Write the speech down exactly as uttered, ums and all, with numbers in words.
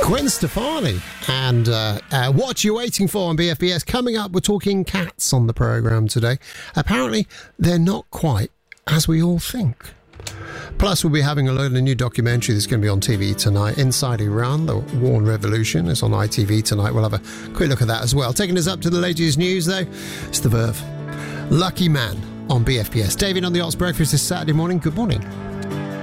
Gwen Stefani and uh, uh, What You Waiting For on B F B S. Coming up, we're talking cats on the programme today. Apparently, they're not quite as we all think. Plus, we'll be having a load of new documentary that's going to be on T V tonight. Inside Iran, the War and Revolution is on I T V tonight. We'll have a quick look at that as well. Taking us up to the latest news, though, it's The Verve. Lucky Man on B F B S. David on the Arts Breakfast this Saturday morning. Good morning.